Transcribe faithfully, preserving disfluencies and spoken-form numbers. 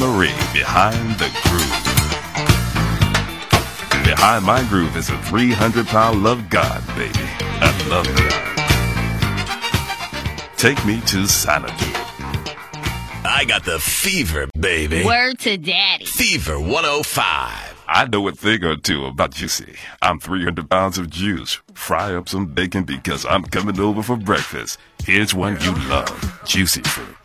Marie behind the groove. Behind my groove is a three hundred pound love God, baby. I love God. Take me to Xanadu. I got the fever, baby. Word to daddy. Fever one oh five. I know a thing or two about Juicy. I'm three hundred pounds of juice. Fry up some bacon because I'm coming over for breakfast. Here's one you love. Juicy fruit.